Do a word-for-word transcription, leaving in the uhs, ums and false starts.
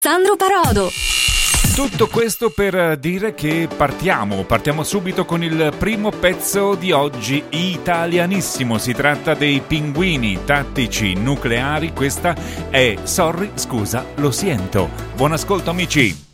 Sandro Parodo. Tutto questo per dire che partiamo, partiamo subito con il primo pezzo di oggi, italianissimo. Si tratta dei Pinguini Tattici Nucleari. Questa è Sorry, scusa, lo siento. Buon ascolto, amici.